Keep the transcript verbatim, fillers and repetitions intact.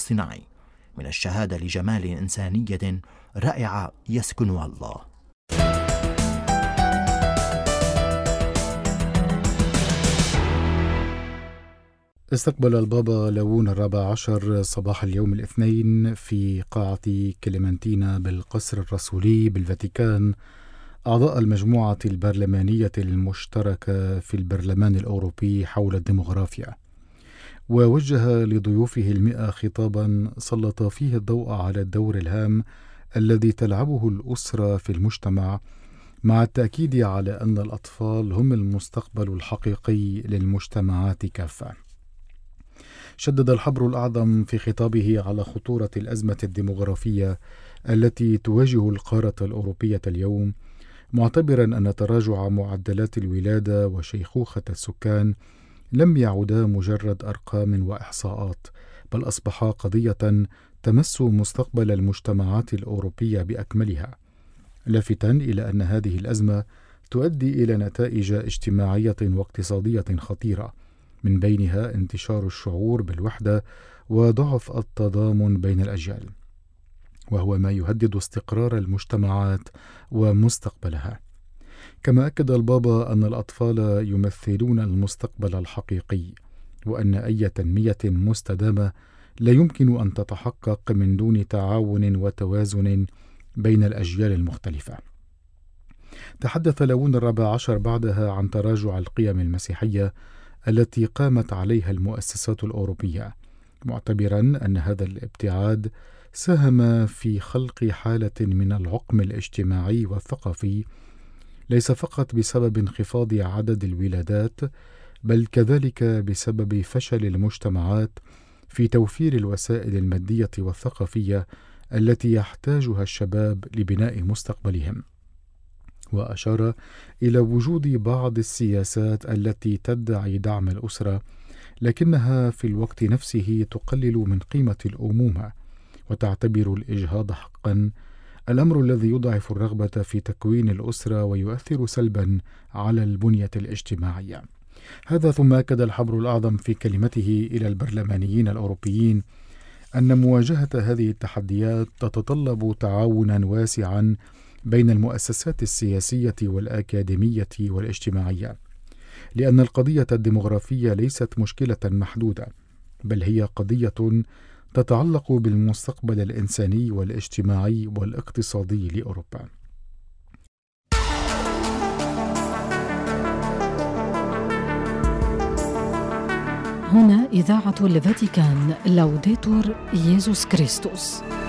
الاصطناعي من الشهادة لجمال إنسانية رائعة يسكنها الله. استقبل البابا لاوون الرابع عشر صباح اليوم الاثنين في قاعة كليمنتينا بالقصر الرسولي بالفاتيكان أعضاء المجموعة البرلمانية المشتركة في البرلمان الأوروبي حول الديمغرافيا، ووجه لضيوفه المئة خطابا سلط فيه الضوء على الدور الهام الذي تلعبه الأسرة في المجتمع، مع التأكيد على أن الأطفال هم المستقبل الحقيقي للمجتمعات كافة. شدد الحبر الأعظم في خطابه على خطورة الأزمة الديمغرافية التي تواجه القارة الأوروبية اليوم، معتبرا أن تراجع معدلات الولادة وشيخوخة السكان لم يعدا مجرد أرقام وإحصاءات، بل أصبحا قضية تمس مستقبل المجتمعات الأوروبية بأكملها، لافتا إلى أن هذه الأزمة تؤدي إلى نتائج اجتماعية واقتصادية خطيرة، من بينها انتشار الشعور بالوحدة وضعف التضامن بين الأجيال، وهو ما يهدد استقرار المجتمعات ومستقبلها. كما أكد البابا أن الأطفال يمثلون المستقبل الحقيقي، وأن أي تنمية مستدامة لا يمكن أن تتحقق من دون تعاون وتوازن بين الأجيال المختلفة. تحدث لاوون الرابع عشر بعدها عن تراجع القيم المسيحية التي قامت عليها المؤسسات الأوروبية، معتبرا أن هذا الابتعاد ساهم في خلق حالة من العقم الاجتماعي والثقافي، ليس فقط بسبب انخفاض عدد الولادات، بل كذلك بسبب فشل المجتمعات في توفير الوسائل المادية والثقافية التي يحتاجها الشباب لبناء مستقبلهم. وأشار إلى وجود بعض السياسات التي تدعي دعم الأسرة، لكنها في الوقت نفسه تقلل من قيمة الأمومة وتعتبر الإجهاض حقا، الأمر الذي يضعف الرغبة في تكوين الأسرة ويؤثر سلبا على البنية الاجتماعية. هذا ثم أكد الحبر الأعظم في كلمته إلى البرلمانيين الأوروبيين أن مواجهة هذه التحديات تتطلب تعاونا واسعا بين المؤسسات السياسية والأكاديمية والاجتماعية، لأن القضية الديمغرافية ليست مشكلة محدودة، بل هي قضية تتعلق بالمستقبل الإنساني والاجتماعي والاقتصادي لأوروبا. هنا إذاعة الفاتيكان، لوديتور ييسوس كريستوس.